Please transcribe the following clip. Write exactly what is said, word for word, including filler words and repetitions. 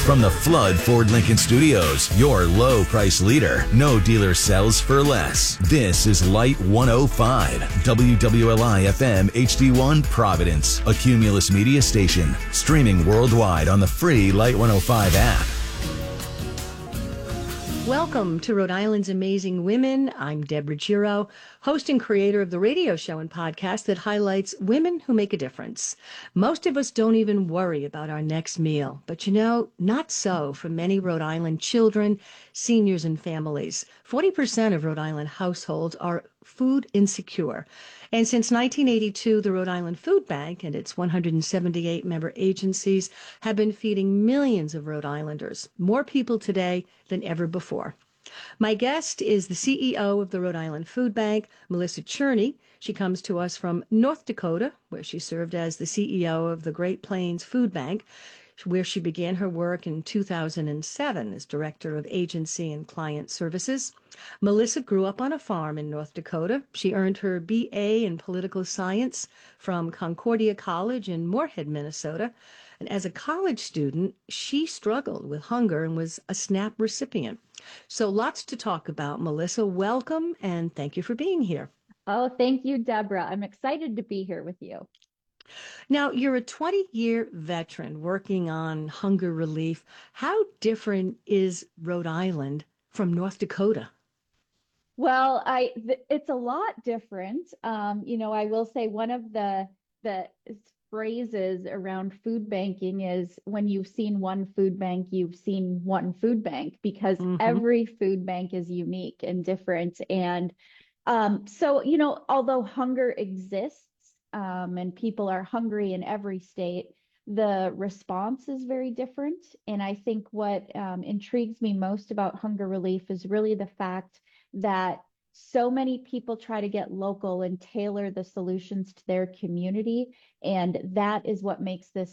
From the Flood Ford Lincoln Studios, your low price leader. No dealer sells for less. This is Light one oh five, W W L I F M H D one Providence, a Cumulus media station. Streaming worldwide on the free Light one oh five app. Welcome to Rhode Island's Amazing Women. I'm Deborah Giro, host and creator of the radio show and podcast that highlights women who make a difference. Most of us don't even worry about our next meal, but you know, not so for many Rhode Island children, seniors, and families. forty percent of Rhode Island households are food insecure. And since nineteen eighty-two, the Rhode Island Food Bank and its one hundred seventy-eight member agencies have been feeding millions of Rhode Islanders, more people today than ever before. My guest is the C E O of the Rhode Island Food Bank, Melissa Cherney. She comes to us from North Dakota, where she served as the C E O of the Great Plains Food Bank, where she began her work in two thousand seven as Director of Agency and Client Services. Melissa grew up on a farm in North Dakota. She earned her B A in Political Science from Concordia College in Moorhead, Minnesota. And as a college student, she struggled with hunger and was a SNAP recipient. So lots to talk about. Melissa, welcome, and thank you for being here. Oh, thank you, Deborah. I'm excited to be here with you. Now, you're a twenty-year veteran working on hunger relief. How different is Rhode Island from North Dakota? Well, I th- it's a lot different. Um, you know, I will say one of the the phrases around food banking is when you've seen one food bank, you've seen one food bank, because mm-hmm. every food bank is unique and different. And um, so, you know, although hunger exists, Um, and people are hungry in every state, the response is very different. And I think what um, intrigues me most about hunger relief is really the fact that so many people try to get local and tailor the solutions to their community. And that is what makes this